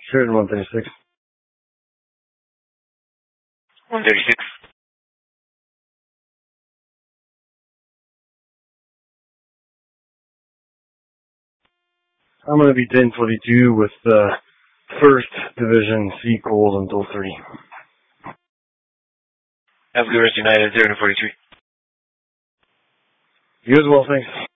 Sheridan 136. 136. I'm going to be 1042 with 1st Division Sequels until 3. Have a good rest of your night at 0 to 43. You as well, thanks.